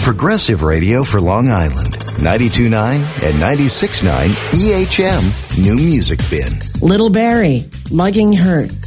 Progressive Radio for Long Island. 92.9 and 96.9 EHM New Music Bin. Little Barry, lugging hurt.